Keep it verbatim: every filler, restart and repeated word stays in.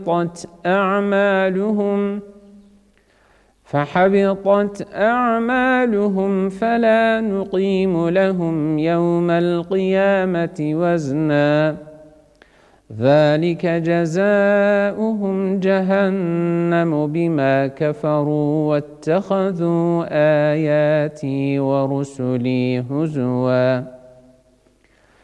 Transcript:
فحبطت أعمالهم فحبطت أعمالهم فلا نقيم لهم يوم القيامة وزنا ذلك جزاؤهم جهنم بما كفروا واتخذوا آياتي ورسلي هزوا